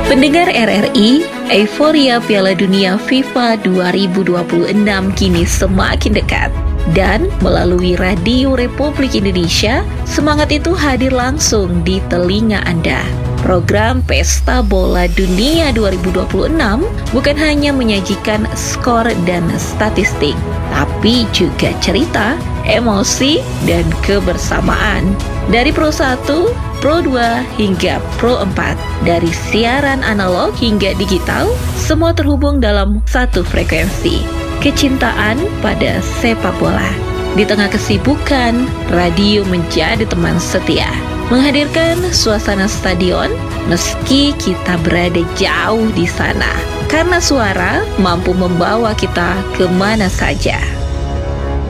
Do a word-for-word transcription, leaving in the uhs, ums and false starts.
Pendengar R R I, euforia Piala Dunia FIFA dua ribu dua puluh enam kini semakin dekat. Dan melalui Radio Republik Indonesia, semangat itu hadir langsung di telinga Anda. Program Pesta Bola Dunia dua ribu dua puluh enam bukan hanya menyajikan skor dan statistik, tapi juga cerita, emosi, dan kebersamaan. Dari Pro satu, Pro dua, hingga Pro empat, dari siaran analog hingga digital, semua terhubung dalam satu frekuensi. Kecintaan pada sepak bola. Di tengah kesibukan, radio menjadi teman setia, menghadirkan suasana stadion meski kita berada jauh di sana. Karena suara mampu membawa kita kemana saja.